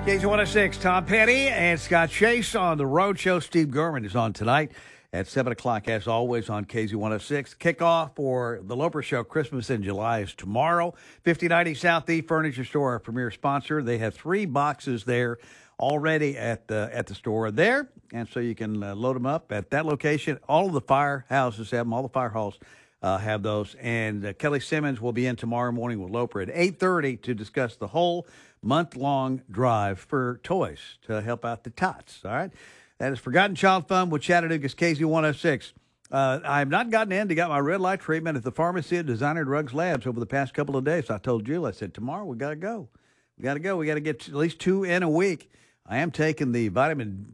KZ106, Tom Petty and Scott Chase on the Road Show. Steve Gorman is on tonight at 7 o'clock, as always, on KZ106. Kickoff for the Loper Show Christmas in July is tomorrow. 5090 Southeast Furniture Store, our premier sponsor. They have 3 boxes there already at the store there, and so you can load them up at that location. All of the firehouses have them. All the fire halls have those. And Kelly Simmons will be in tomorrow morning with Loper at 8:30 to discuss the whole month-long drive for toys to help out the tots. All right. That is Forgotten Child Fun with Chattanooga's KZ106. I have not gotten in to get my red light treatment at the pharmacy at Designer Drugs Labs over the past couple of days. I told Jill, I said, tomorrow we got to go. We got to go. We got to get at least 2 in a week. I am taking the vitamin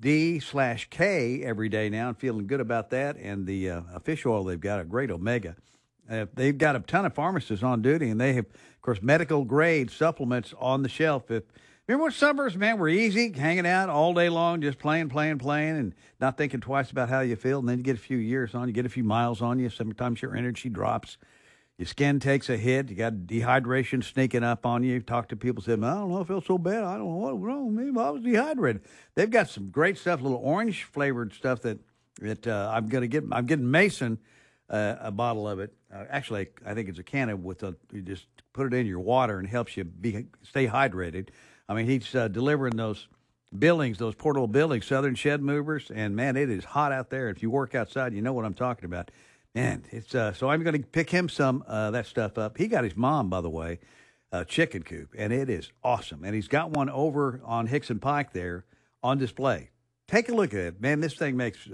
D/K every day now and feeling good about that. And the fish oil they've got, a great omega. They've got a ton of pharmacists on duty, and they have, of course, medical-grade supplements on the shelf. Remember what summers, man, were easy, hanging out all day long, just playing, and not thinking twice about how you feel. And then you get a few years on you, get a few miles on you. Sometimes your energy drops. Your skin takes a hit. You got dehydration sneaking up on you. Talk to people, say, I don't know, I feel so bad. I don't know what was wrong with me. I was dehydrated. They've got some great stuff, little orange-flavored stuff that I'm going to get. I'm getting Mason a bottle of it. Actually, I think it's a can of you just put it in your water and helps you stay hydrated. I mean, he's delivering those Billings, those portable Billings, Southern Shed Movers, and man, it is hot out there. If you work outside, you know what I'm talking about. Man, it's so I'm going to pick him some that stuff up. He got his mom, by the way, a chicken coop, and it is awesome. And he's got one over on Hickson Pike there on display. Take a look at it, man. This thing makes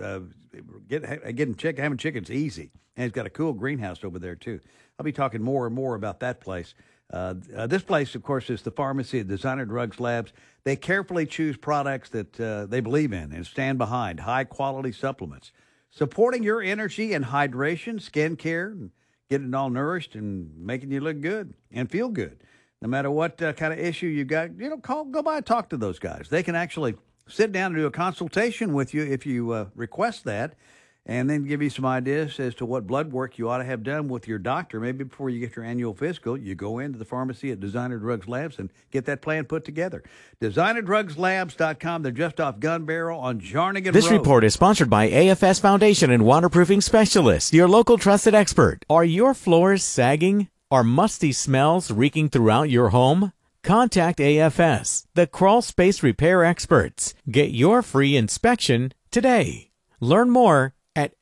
having chickens easy, and it's got a cool greenhouse over there too. I'll be talking more and more about that place. This place, of course, is the pharmacy at Designer Drugs Labs. They carefully choose products that they believe in and stand behind, high-quality supplements, supporting your energy and hydration, skin care, and getting it all nourished and making you look good and feel good. No matter what kind of issue you got, go by and talk to those guys. They can actually sit down and do a consultation with you if you request that, and then give you some ideas as to what blood work you ought to have done with your doctor. Maybe before you get your annual physical, you go into the pharmacy at Designer Drugs Labs and get that plan put together. DesignerDrugsLabs.com. They're just off Gun Barrel on Jarnigan Road. This report is sponsored by AFS Foundation and Waterproofing Specialists, your local trusted expert. Are your floors sagging? Are musty smells reeking throughout your home? Contact AFS, the crawl space repair experts. Get your free inspection today. Learn more at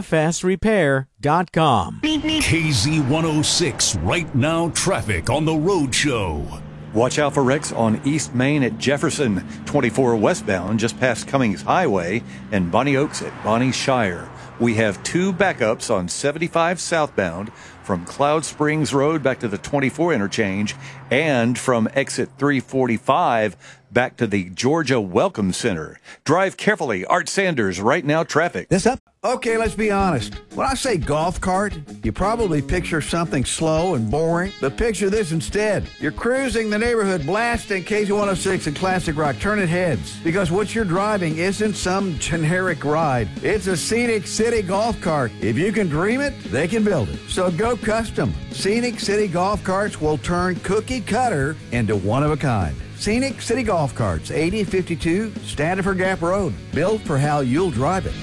afsrepair.com. KZ106 Right Now Traffic on the Road Show. Watch out for wrecks on East Main at Jefferson, 24 westbound just past Cummings Highway, and Bonnie Oaks at Bonnie Shire. We have 2 backups on 75 southbound from Cloud Springs Road back to the 24 interchange, and from exit 345 back to the Georgia Welcome Center. Drive carefully. Art Sanders, Right Now Traffic. This up? Okay, let's be honest. When I say golf cart, you probably picture something slow and boring, but picture this instead. You're cruising the neighborhood, blasting KZ106 and classic rock, turning heads, because what you're driving isn't some generic ride. It's a Scenic City golf cart. If you can dream it, they can build it. So go custom. Scenic City golf carts will turn cookie cutter into one of a kind. Scenic City Golf Carts, 8052 Standiford Gap Road. Built for how you'll drive it.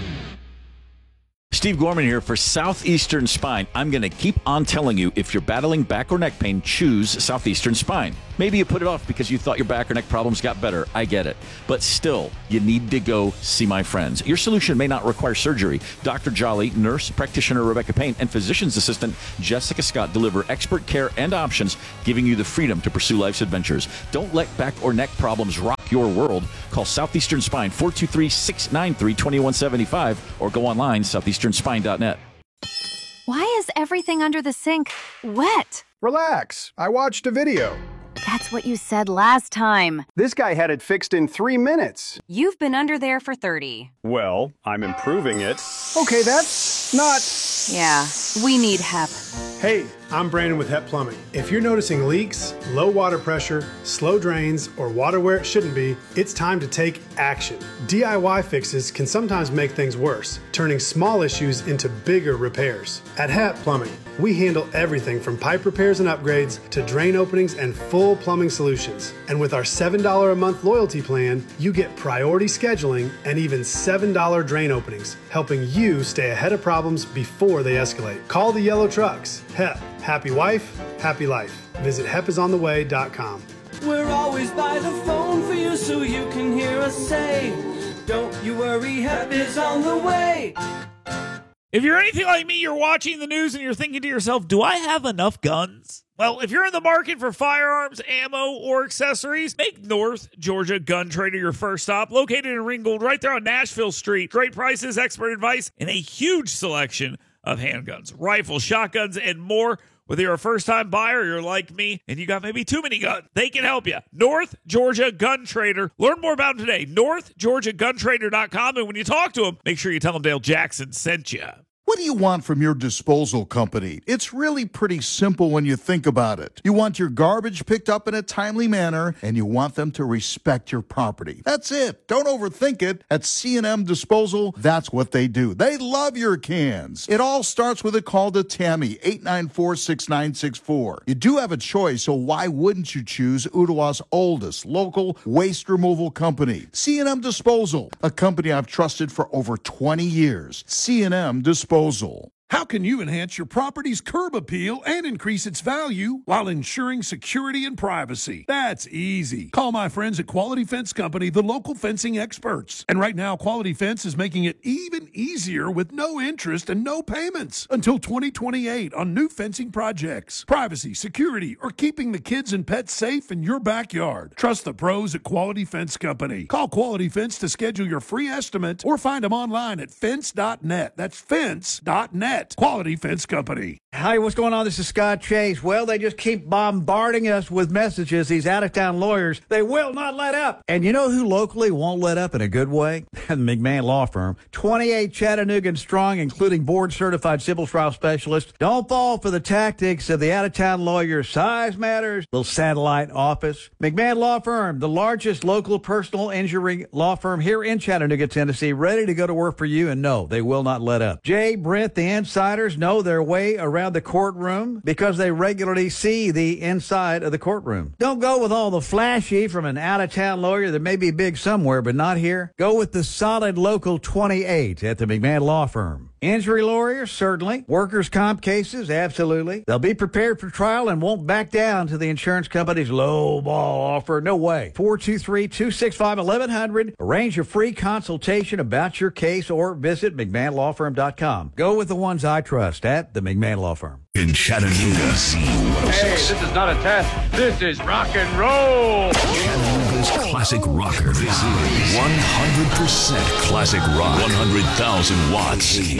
Steve Gorman here for Southeastern Spine. I'm going to keep on telling you, if you're battling back or neck pain, choose Southeastern Spine. Maybe you put it off because you thought your back or neck problems got better. I get it. But still, you need to go see my friends. Your solution may not require surgery. Dr. Jolly, nurse practitioner Rebecca Payne, and physician's assistant Jessica Scott deliver expert care and options, giving you the freedom to pursue life's adventures. Don't let back or neck problems rock your world. Call Southeastern Spine, 423-693-2175, or go online, southeasternspine.net. Why is everything under the sink wet? Relax. I watched a video. That's what you said last time. This guy had it fixed in 3 minutes. You've been under there for 30. Well, I'm improving it. Okay, that's not... Yeah, we need HEP. Hey, I'm Brandon with HEP Plumbing. If you're noticing leaks, low water pressure, slow drains, or water where it shouldn't be, it's time to take action. DIY fixes can sometimes make things worse, turning small issues into bigger repairs. At HEP Plumbing, We handle everything from pipe repairs and upgrades to drain openings and full plumbing solutions. And with our $7 a month loyalty plan, you get priority scheduling and even $7 drain openings, helping you stay ahead of problems before they escalate. Call the yellow trucks. HEP. Happy wife, happy life. Visit hepisontheway.com. We're always by the phone for you so you can hear us say, don't you worry, HEP is on the way. If you're anything like me, you're watching the news and you're thinking to yourself, do I have enough guns? Well, if you're in the market for firearms, ammo, or accessories, make North Georgia Gun Trader your first stop. Located in Ringgold, right there on Nashville Street. Great prices, expert advice, and a huge selection of handguns, rifles, shotguns, and more. Whether you're a first-time buyer or you're like me and you got maybe too many guns, they can help you. North Georgia Gun Trader. Learn more about them today. NorthGeorgiaGunTrader.com. And when you talk to them, make sure you tell them Dale Jackson sent you. What do you want from your disposal company? It's really pretty simple when you think about it. You want your garbage picked up in a timely manner, and you want them to respect your property. That's it. Don't overthink it. At C&M Disposal, that's what they do. They love your cans. It all starts with a call to Tammy, 894-6964. You do have a choice, so why wouldn't you choose Ottawa's oldest local waste removal company? C&M Disposal, a company I've trusted for over 20 years. C&M Disposal. How can you enhance your property's curb appeal and increase its value while ensuring security and privacy? That's easy. Call my friends at Quality Fence Company, the local fencing experts. And right now, Quality Fence is making it even easier with no interest and no payments until 2028 on new fencing projects. Privacy, security, or keeping the kids and pets safe in your backyard. Trust the pros at Quality Fence Company. Call Quality Fence to schedule your free estimate or find them online at fence.net. That's fence.net. Quality Fence Company. Hi, what's going on? This is Scott Chase. Well, they just keep bombarding us with messages. These out-of-town lawyers, they will not let up. And you know who locally won't let up in a good way? The McMahon Law Firm. 28 Chattanooga strong, including board-certified civil trial specialists. Don't fall for the tactics of the out-of-town lawyers. Size matters. Little satellite office. McMahon Law Firm, the largest local personal injury law firm here in Chattanooga, Tennessee, ready to go to work for you. And no, they will not let up. Jay, Brent, the insiders know their way around the courtroom because they regularly see the inside of the courtroom. Don't go with all the flashy from an out-of-town lawyer that may be big somewhere but not here. Go with the solid local 28 at the McMahon Law Firm. Injury lawyers, certainly. Workers' comp cases, absolutely. They'll be prepared for trial and won't back down to the insurance company's low ball offer. No way. 423-265-1100. Arrange a free consultation about your case or visit McMahonLawFirm.com. Go with the ones I trust at the McMahon Law Firm. In Chattanooga, Z106. Hey, this is not a test. This is rock and roll. Chattanooga's classic rocker. This is 100% classic rock. 100,000 watts.